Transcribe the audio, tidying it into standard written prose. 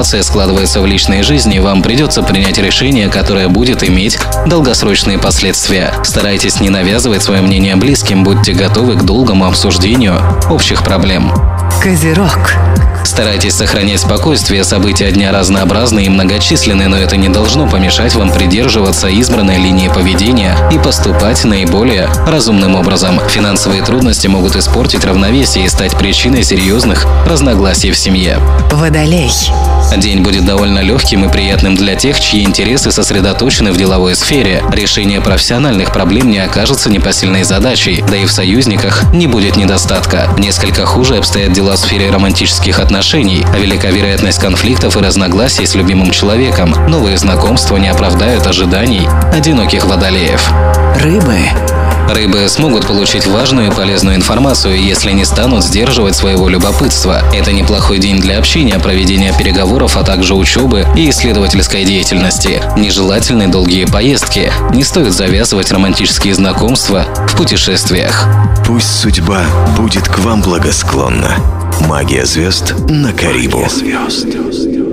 ситуация складывается в личной жизни, вам придется принять решение, которое будет иметь долгосрочные последствия. Старайтесь не навязывать свое мнение близким, будьте готовы к долгому обсуждению общих проблем. Козерог. Старайтесь сохранять спокойствие, события дня разнообразны и многочисленны, но это не должно помешать вам придерживаться избранной линии поведения и поступать наиболее разумным образом. Финансовые трудности могут испортить равновесие и стать причиной серьезных разногласий в семье. Водолей. День будет довольно легким и приятным для тех, чьи интересы сосредоточены в деловой сфере. Решение профессиональных проблем не окажется непосильной задачей, да и в союзниках не будет недостатка. Несколько хуже обстоят дела в сфере романтических отношений, а велика вероятность конфликтов и разногласий с любимым человеком. Новые знакомства не оправдают ожиданий одиноких водолеев. Рыбы. Рыбы смогут получить важную и полезную информацию, если не станут сдерживать своего любопытства. Это неплохой день для общения, проведения переговоров, а также учебы и исследовательской деятельности. Нежелательны долгие поездки. Не стоит завязывать романтические знакомства в путешествиях. Пусть судьба будет к вам благосклонна. Магия звезд на Карибу.